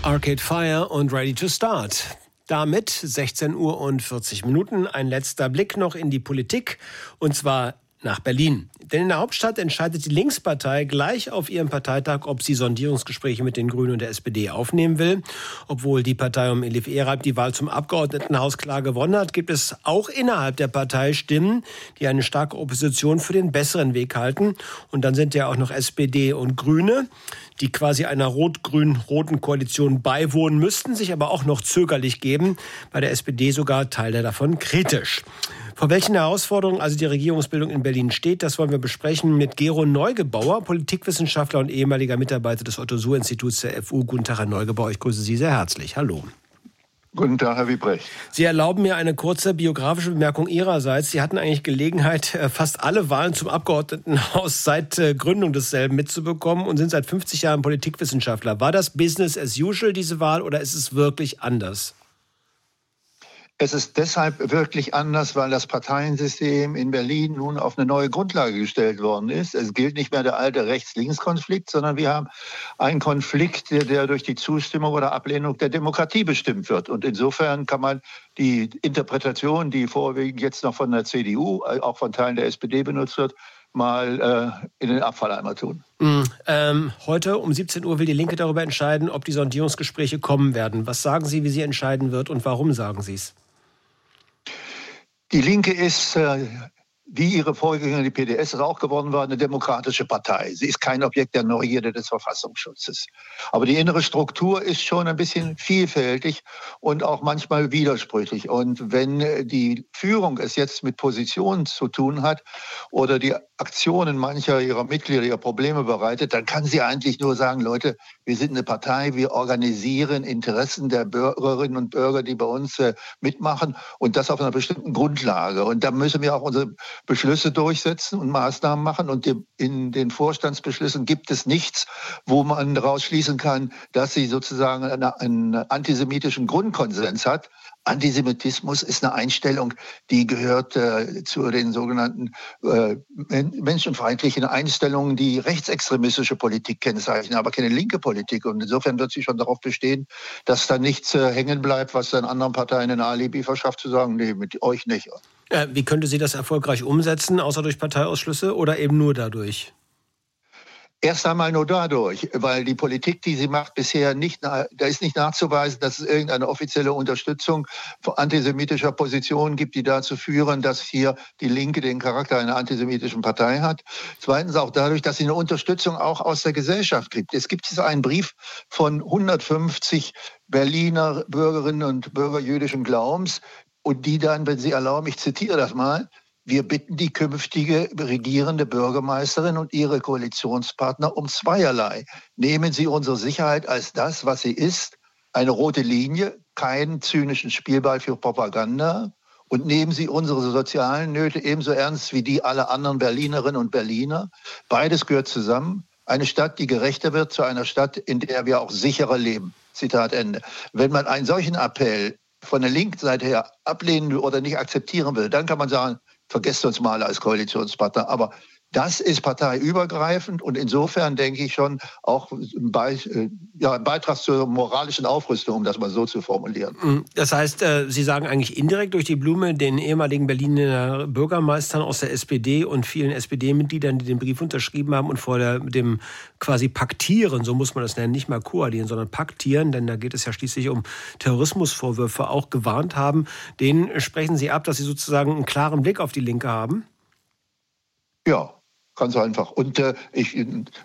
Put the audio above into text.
Arcade Fire und Ready to Start. Damit 16 Uhr und 40 Minuten. Ein letzter Blick noch in die Politik, und zwar nach Berlin. Denn in der Hauptstadt entscheidet die Linkspartei gleich auf ihrem Parteitag, ob sie Sondierungsgespräche mit den Grünen und der SPD aufnehmen will. Obwohl die Partei um Elif Eralp die Wahl zum Abgeordnetenhaus klar gewonnen hat, gibt es auch innerhalb der Partei Stimmen, die eine starke Opposition für den besseren Weg halten. Und dann sind ja auch noch SPD und Grüne, die quasi einer rot-grün-roten Koalition beiwohnen müssten, sich aber auch noch zögerlich geben. Bei der SPD sogar Teile davon kritisch. Vor welchen Herausforderungen also die Regierungsbildung in Berlin steht, das wollen wir besprechen mit Gero Neugebauer, Politikwissenschaftler und ehemaliger Mitarbeiter des Otto-Suhr-Instituts der FU. Guten Tag, Herr Neugebauer, ich grüße Sie sehr herzlich. Hallo. Guten Tag, Herr Wiebrecht. Sie erlauben mir eine kurze biografische Bemerkung Ihrerseits. Sie hatten eigentlich Gelegenheit, fast alle Wahlen zum Abgeordnetenhaus seit Gründung desselben mitzubekommen und sind seit 50 Jahren Politikwissenschaftler. War das Business as usual, diese Wahl, oder ist es wirklich anders? Es ist deshalb wirklich anders, weil das Parteiensystem in Berlin nun auf eine neue Grundlage gestellt worden ist. Es gilt nicht mehr der alte Rechts-Links-Konflikt, sondern wir haben einen Konflikt, der durch die Zustimmung oder Ablehnung der Demokratie bestimmt wird. Und insofern kann man die Interpretation, die vorwiegend jetzt noch von der CDU, auch von Teilen der SPD benutzt wird, mal in den Abfalleimer tun. Heute um 17 Uhr will die Linke darüber entscheiden, ob die Sondierungsgespräche kommen werden. Was sagen Sie, wie sie entscheiden wird, und warum sagen Sie es? Die Linke ist, wie ihre Vorgänger, die PDS, auch geworden war, eine demokratische Partei. Sie ist kein Objekt der Neugierde des Verfassungsschutzes. Aber die innere Struktur ist schon ein bisschen vielfältig und auch manchmal widersprüchlich. Und wenn die Führung es jetzt mit Positionen zu tun hat oder die Aktionen mancher ihrer Mitglieder ihr Probleme bereitet, dann kann sie eigentlich nur sagen, Leute, wir sind eine Partei, wir organisieren Interessen der Bürgerinnen und Bürger, die bei uns mitmachen, und das auf einer bestimmten Grundlage. Und da müssen wir auch unsere Beschlüsse durchsetzen und Maßnahmen machen. Und in den Vorstandsbeschlüssen gibt es nichts, wo man daraus schließen kann, dass sie sozusagen einen antisemitischen Grundkonsens hat. Antisemitismus ist eine Einstellung, die gehört zu den sogenannten menschenfeindlichen Einstellungen, die rechtsextremistische Politik kennzeichnen, aber keine linke Politik. Und insofern wird sie schon darauf bestehen, dass da nichts hängen bleibt, was dann anderen Parteien ein Alibi verschafft, zu sagen, nee, mit euch nicht. Wie könnte sie das erfolgreich umsetzen, außer durch Parteiausschlüsse oder eben nur dadurch? Erst einmal nur dadurch, weil die Politik, die sie macht, bisher da ist nicht nachzuweisen, dass es irgendeine offizielle Unterstützung von antisemitischer Positionen gibt, die dazu führen, dass hier die Linke den Charakter einer antisemitischen Partei hat. Zweitens auch dadurch, dass sie eine Unterstützung auch aus der Gesellschaft kriegt. Es gibt jetzt einen Brief von 150 Berliner Bürgerinnen und Bürger jüdischen Glaubens, und die dann, wenn Sie erlauben, ich zitiere das mal: Wir bitten die künftige regierende Bürgermeisterin und ihre Koalitionspartner um zweierlei. Nehmen Sie unsere Sicherheit als das, was sie ist, eine rote Linie, keinen zynischen Spielball für Propaganda. Und nehmen Sie unsere sozialen Nöte ebenso ernst wie die aller anderen Berlinerinnen und Berliner. Beides gehört zusammen. Eine Stadt, die gerechter wird, zu einer Stadt, in der wir auch sicherer leben. Zitat Ende. Wenn man einen solchen Appell von der linken Seite her ablehnen oder nicht akzeptieren will, dann kann man sagen, vergesst uns mal als Koalitionspartner. Aber das ist parteiübergreifend und insofern denke ich schon auch ein Beitrag zur moralischen Aufrüstung, um das mal so zu formulieren. Das heißt, Sie sagen eigentlich indirekt durch die Blume den ehemaligen Berliner Bürgermeistern aus der SPD und vielen SPD-Mitgliedern, die den Brief unterschrieben haben und vor dem quasi Paktieren, so muss man das nennen, nicht mal koalieren, sondern Paktieren, denn da geht es ja schließlich um Terrorismusvorwürfe, auch gewarnt haben. Denen sprechen Sie ab, dass Sie sozusagen einen klaren Blick auf die Linke haben? Ja. Ganz einfach. Und